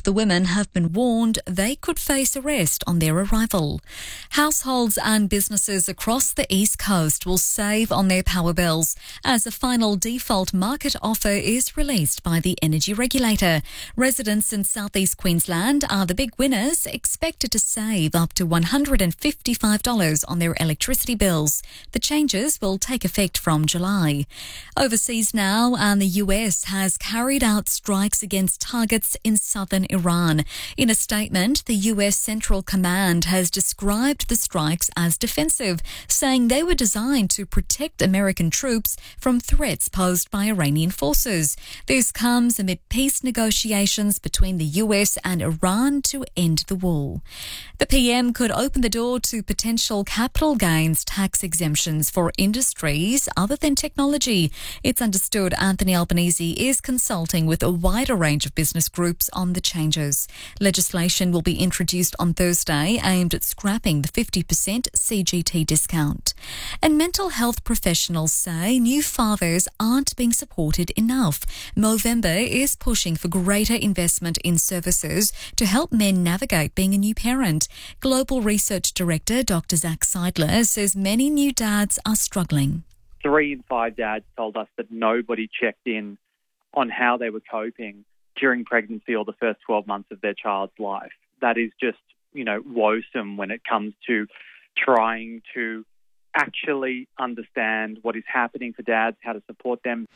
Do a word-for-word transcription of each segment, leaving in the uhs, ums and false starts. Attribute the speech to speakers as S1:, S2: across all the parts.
S1: The women have been warned they could face arrest on their arrival. Households and businesses across the East Coast will save on their power bills as a final default market offer is released by the energy regulator. Residents in southeast Queensland are the big winners, expected to save up to one hundred fifty-five dollars on their electricity bills. The changes will take effect from July. Overseas now, and the U S has carried out strikes against targets in southern Iran. In a statement, the U S Central Command has described the strikes as defensive, saying they were designed to protect American troops from threats posed by Iranian forces. This comes amid peace negotiations between the U S and Iran to end the war. The P M could open the door to potential capital gains tax exemptions for industries other than technology. It's understood Anthony Albanese is consulting with a wider range of business groups on the changes. Legislation will be introduced on Thursday aimed at scrapping the fifty percent C G T discount. And mental health professionals say new fathers aren't being supported enough. Movember is pushing for greater investment in services to help men navigate being a new parent. Global Research Director Doctor Zach Seidler says many new dads are struggling.
S2: Three in five dads told us that nobody checked in on how they were coping during pregnancy or the first twelve months of their child's life. That is just, you know, woeful when it comes to trying to actually understand what is happening for dads, how to support them.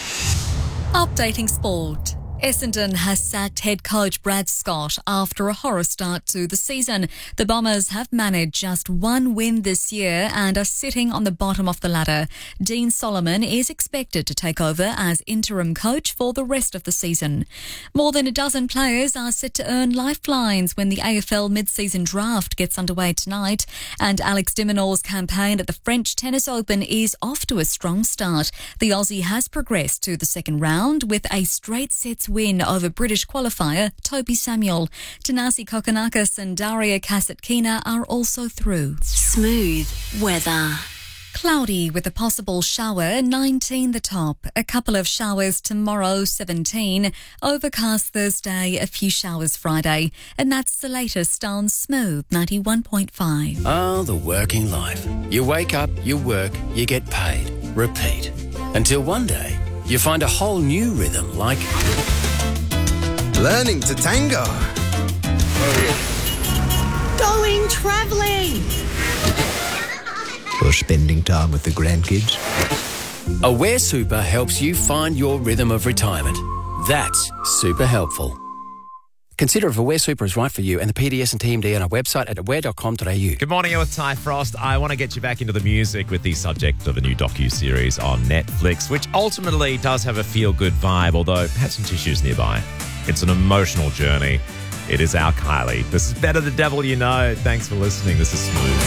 S1: Updating sport. Essendon has sacked head coach Brad Scott after a horror start to the season. The Bombers have managed just one win this year and are sitting on the bottom of the ladder. Dean Solomon is expected to take over as interim coach for the rest of the season. More than a dozen players are set to earn lifelines when the A F L mid-season draft gets underway tonight. And Alex de Minaur's campaign at the French Tennis Open is off to a strong start. The Aussie has progressed to the second round with a straight sets win over British qualifier Toby Samuel. Tanasi Kokonakis and Daria Kasatkina are also through.
S3: Smooth weather.
S1: Cloudy with a possible shower, nineteen the top. A couple of showers tomorrow, seventeen. Overcast Thursday, a few showers Friday. And that's the latest on Smooth ninety-one point five.
S4: Oh, the working life. You wake up, you work, you get paid. Repeat. Until one day, you find a whole new rhythm like
S5: learning to tango,
S3: going travelling,
S5: or spending time with the grandkids.
S4: Aware Super helps you find your rhythm of retirement. That's super helpful. Consider if Aware Super is right for you and the P D S and T M D on our website at aware dot com dot a u.
S6: Good morning, you're with Ty Frost. I want to get you back into the music with the subject of a new docu-series on Netflix, which ultimately does have a feel-good vibe, although have some tissues nearby. It's an emotional journey. It is our Kylie. This is Better the Devil You Know. Thanks for listening. This is Smooth.